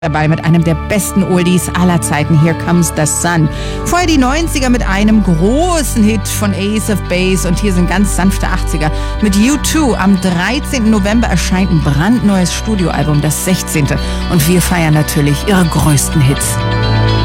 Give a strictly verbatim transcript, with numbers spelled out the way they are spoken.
Dabei mit einem der besten Oldies aller Zeiten, Here Comes the Sun. Vorher die neunziger mit einem großen Hit von Ace of Base und hier sind ganz sanfte achtziger mit U zwei. Am dreizehnten November erscheint ein brandneues Studioalbum, das sechzehnte. Und wir feiern natürlich ihre größten Hits.